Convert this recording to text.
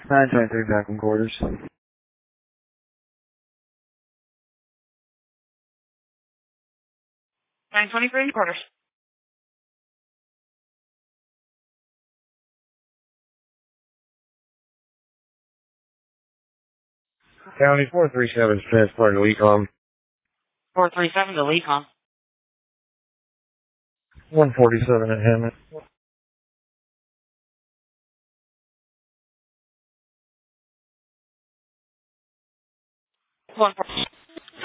923 back in quarters. 923 in quarters. County 437 transport to Lecom. 437 to Lecom. 147 at Hammond. 147.